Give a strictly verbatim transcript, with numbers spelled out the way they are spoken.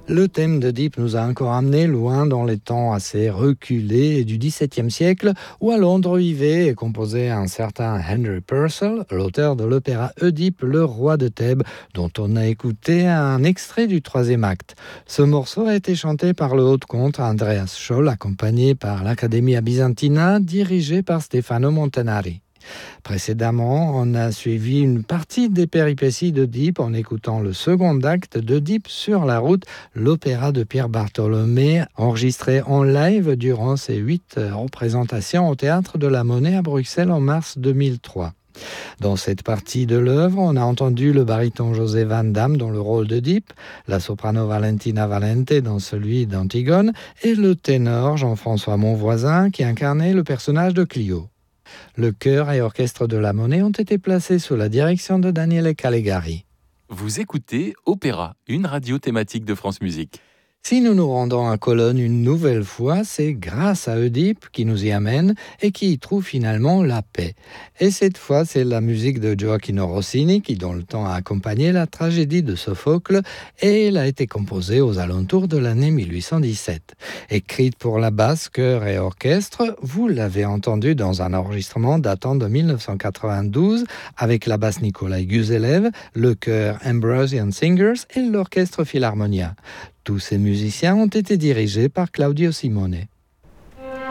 Le thème d'Oedipe nous a encore amené loin dans les temps assez reculés du dix-septième siècle, où à Londres vivait et composait un certain Henry Purcell, l'auteur de l'opéra Oedipe, le roi de Thèbes, dont on a écouté un extrait du troisième acte. Ce morceau a été chanté par le haut-comte Andreas Scholl, accompagné par l'Accademia Bisantina, dirigée par Stefano Montanari. Précédemment, on a suivi une partie des péripéties d'Oedipe en écoutant le second acte d'Oedipe sur la route, l'opéra de Pierre Bartholomé, enregistré en live durant ses huit représentations au Théâtre de la Monnaie à Bruxelles en mars deux mille trois. Dans cette partie de l'œuvre, on a entendu le baryton José Van Damme dans le rôle d'Oedipe, la soprano Valentina Valente dans celui d'Antigone et le ténor Jean-François Monvoisin qui incarnait le personnage de Clio. Le chœur et orchestre de la Monnaie ont été placés sous la direction de Daniele Calegari. Vous écoutez Opéra, une radio thématique de France Musique. Si nous nous rendons à Cologne une nouvelle fois, c'est grâce à Oedipe qui nous y amène et qui y trouve finalement la paix. Et cette fois, c'est la musique de Gioacchino Rossini qui, dans le temps, a accompagné la tragédie de Sophocle et elle a été composée aux alentours de l'année mille huit cent dix-sept. Écrite pour la basse, chœur et orchestre, vous l'avez entendue dans un enregistrement datant de mille neuf cent quatre-vingt-douze avec la basse Nikolai Guzelev, le chœur Ambrosian Singers et l'orchestre Philharmonia. Tous ces musiciens ont été dirigés par Claudio Simone.